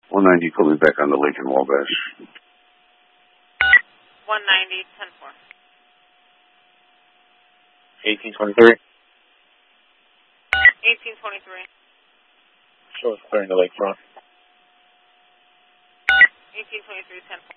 190, put me back on the Lincoln Wabash. 190, 10-4. 1823. 1823. Show us clearing the lakefront. 1823, 10-4.